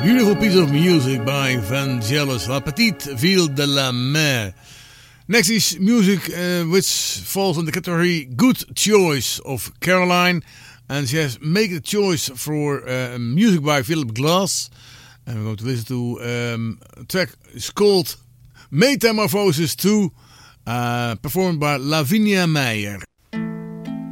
Beautiful piece of music by Vangelis, La Petite Ville de la Mer. Next is music which falls in the category Good Choice of Caroline. And she has made a choice for music by Philip Glass. And we're going to listen to a track it's called Metamorphosis 2, performed by Lavinia Meijer.